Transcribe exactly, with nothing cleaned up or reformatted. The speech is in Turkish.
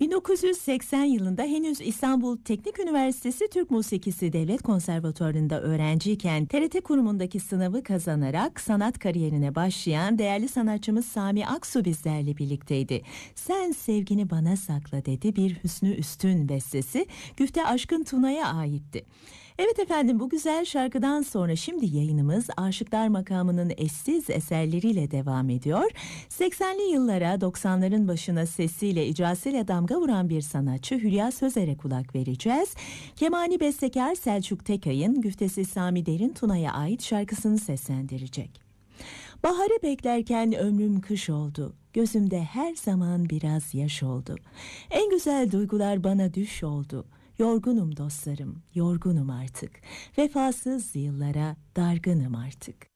bin dokuz yüz seksen yılında henüz İstanbul Teknik Üniversitesi Türk Musikisi Devlet Konservatuvarı'nda öğrenciyken T R T kurumundaki sınavı kazanarak sanat kariyerine başlayan değerli sanatçımız Sami Aksu bizlerle birlikteydi. Sen sevgini bana sakla dedi bir Hüsnü Üstün bestesi Güfte Aşkın Tuna'ya aitti. Evet efendim, bu güzel şarkıdan sonra şimdi yayınımız Aşıklar makamının eşsiz eserleriyle devam ediyor. seksenli yıllara doksanların başına sesiyle icrasıyla damga vuran bir sanatçı Hülya Sözer'e kulak vereceğiz. Kemani bestekar Selçuk Tekay'ın güftesi Sami Derin Tuna'ya ait şarkısını seslendirecek. Baharı beklerken ömrüm kış oldu. Gözümde her zaman biraz yaş oldu. En güzel duygular bana düş oldu. Yorgunum dostlarım, yorgunum artık. Vefasız yıllara dargınım artık.